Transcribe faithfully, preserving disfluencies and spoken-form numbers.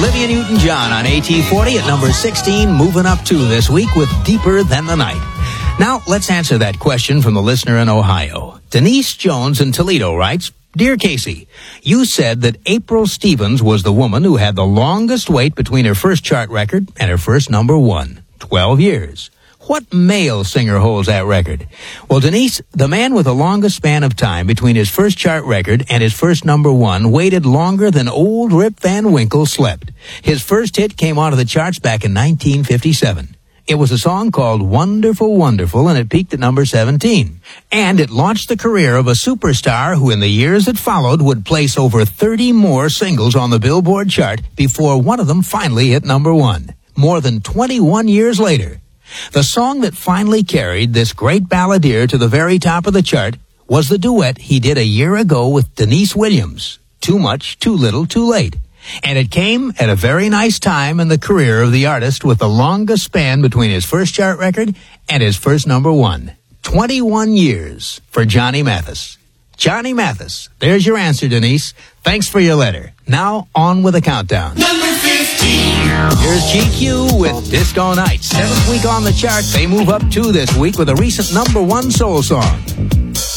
Olivia Newton-John on A T forty at number sixteen, moving up two this week with Deeper Than the Night. Now, let's answer that question from the listener in Ohio. Denise Jones in Toledo writes, Dear Casey, you said that April Stevens was the woman who had the longest wait between her first chart record and her first number one, twelve years. What male singer holds that record? Well, Denise, the man with the longest span of time between his first chart record and his first number one waited longer than old Rip Van Winkle slept. His first hit came onto the charts back in nineteen fifty-seven. It was a song called Wonderful, Wonderful, and it peaked at number seventeen. And it launched the career of a superstar who in the years that followed would place over thirty more singles on the Billboard chart before one of them finally hit number one. More than twenty-one years later. The song that finally carried this great balladeer to the very top of the chart was the duet he did a year ago with Denise Williams, Too Much, Too Little, Too Late. And it came at a very nice time in the career of the artist with the longest span between his first chart record and his first number one. twenty-one years for Johnny Mathis. Johnny Mathis, there's your answer, Denise. Thanks for your letter. Now, on with the countdown. Number fifteen. Here's G Q with Disco Night. Seventh week on the chart. They move up two this week with a recent number one soul song.